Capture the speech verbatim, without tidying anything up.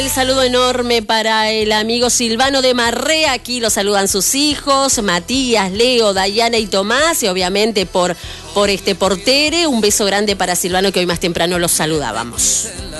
El saludo enorme para el amigo Silvano de Marré. Aquí lo saludan sus hijos, Matías, Leo, Dayana y Tomás, y obviamente por, por este portere. Un beso grande para Silvano, que hoy más temprano los saludábamos.